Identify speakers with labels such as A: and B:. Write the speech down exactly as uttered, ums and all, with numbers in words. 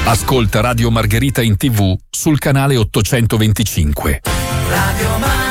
A: Ascolta Radio Margherita in tivù sul canale ottocentoventicinque.
B: Radio Margherita.